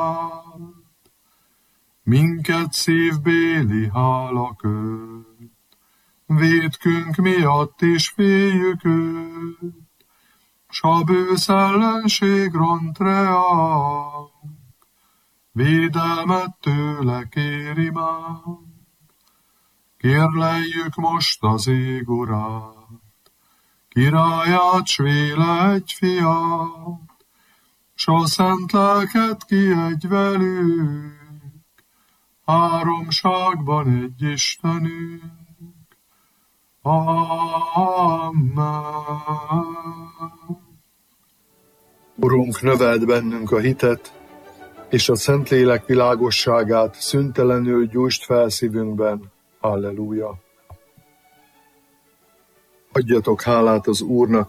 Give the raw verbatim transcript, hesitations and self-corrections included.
minket szívbéli hála köt, vétkünk miatt is féljük őt, s a bősz ellenség ront reánk, védelmet tőle kéri már. Kérleljük most az ég urát, királyát, s véle egy fiát, s a szent lelket kiadj velünk, háromságban egy Istenünk. Amen. Urunk, növeld bennünk a hitet, és a Szentlélek világosságát szüntelenül gyújtsd fel szívünkben. Halleluja! Adjatok hálát az Úrnak,